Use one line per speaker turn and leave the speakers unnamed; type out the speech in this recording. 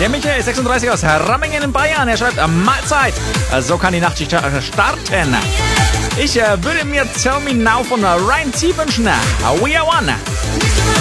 Der Michael, 36 aus Rammingen in Bayern, er schreibt, Mahlzeit. So kann die Nachtschicht starten. Ich würde mir Tell Me Now von Ryan T wünschen. We are one.